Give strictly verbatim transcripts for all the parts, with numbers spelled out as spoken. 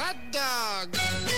hot dog.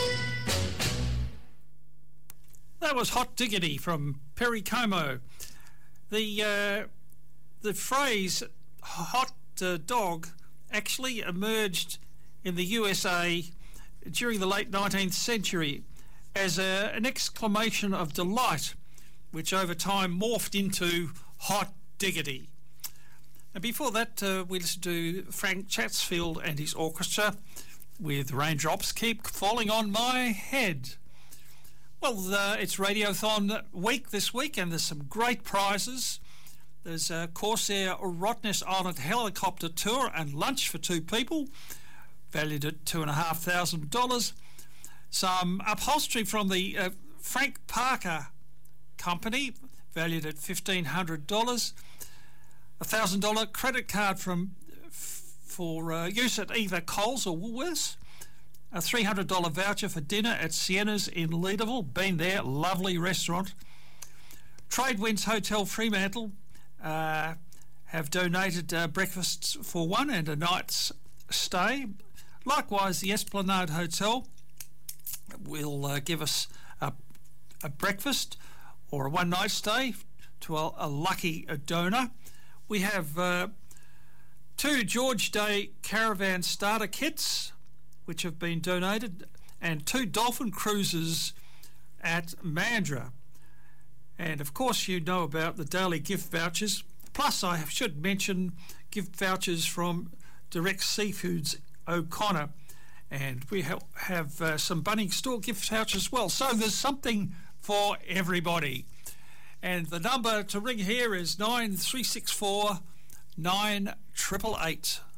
That was Hot Diggity from Perry Como. The uh, the phrase hot uh, dog actually emerged in the U S A during the late nineteenth century as a, an exclamation of delight, which over time morphed into hot diggity. And before that, uh, we listened to Frank Chatsfield and his orchestra with Raindrops Keep Falling on My Head. Well, uh, it's Radiothon week this week, and there's some great prizes. There's a Corsair Rottnest Island helicopter tour and lunch for two people, valued at two and a half thousand dollars. Some upholstery from the uh, Frank Parker Company, valued at fifteen hundred dollars. A thousand dollar credit card from for uh, use at either Coles or Woolworths. A three hundred dollar voucher for dinner at Sienna's in Leederville. Been there, lovely restaurant. Tradewinds Hotel Fremantle uh, have donated uh, breakfasts for one and a night's stay. Likewise, the Esplanade Hotel will uh, give us a, a breakfast or a one night stay to a, a lucky donor. We have uh, two George Day Caravan starter kits which have been donated, and two dolphin cruises at Mandurah. And of course you know about the daily gift vouchers. Plus I should mention gift vouchers from Direct Seafoods O'Connor, and we ha- have uh, some Bunnings store gift vouchers as well. So there's something for everybody. And the number to ring here is nine three six four nine eight eight eight.